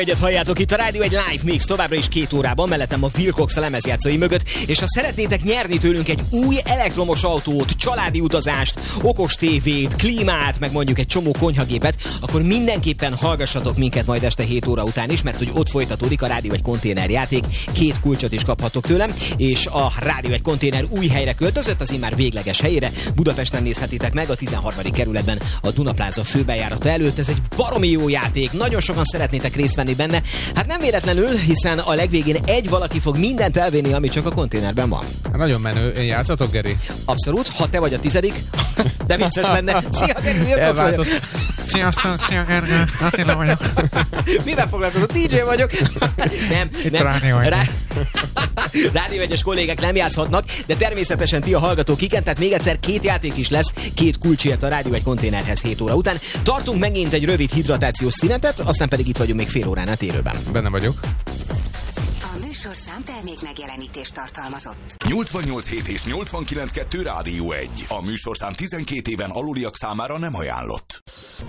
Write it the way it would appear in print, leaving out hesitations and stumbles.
Egyet halljátok itt a rádió, egy live mix továbbra is 2 órában, mellettem a Wilcox a lemezjátszói mögött, és ha szeretnétek nyerni tőlünk egy új elektromos autót, családi utazást, okos tévét, klímát, meg mondjuk egy csomó konyhagépet, akkor mindenképpen hallgassatok minket majd este 7 óra után is, mert hogy ott folytatódik a Rádió egy konténerjáték, 2 kulcsot is kaphatok tőlem, és a Rádió egy konténer új helyre költözött, az immár végleges helyére. Budapesten nézhetitek meg a 13. kerületben a Dunapláza főbejárata előtt. Ez egy baromi jó játék, nagyon sokan szeretnétek részt venni benne. Hát nem véletlenül, hiszen a legvégén egy valaki fog mindent elvinni, ami csak a konténerben van. Nagyon menő. Játszatok, Geri? Abszolút, ha te vagy a 10. De vicces lenne. Szia, Geri, Wilcox vagyok. Sziasztok, szia, Gergő, Attila vagyok. Mivel foglalkozol? DJ vagyok. Nem. Rádió Rádió 1-es kollégák nem játszhatnak, de természetesen ti a hallgatók igen, tehát még egyszer 2 játék is lesz, 2 kulcsért a Rádió egy konténerhez 7 óra után. Tartunk megint egy rövid hidratációs szünetet, aztán pedig itt vagyunk még fél órán át élőben. Benne vagyok. A műsorszám termék megjelenítést tartalmazott. 88.7 és 89.2 Rádió 1. A műsorszám 12 éven aluliak számára nem ajánlott.